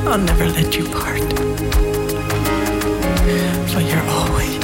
I'll never let you part. For you're always